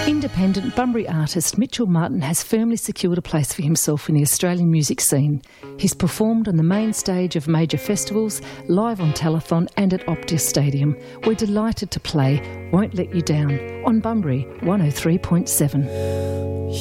Independent Bunbury artist Mitchell Martin has firmly secured a place for himself in the Australian music scene. He's performed on the main stage of major festivals, live on Telethon and at Optus Stadium. We're delighted to play Won't Let You Down on Bunbury 103.7.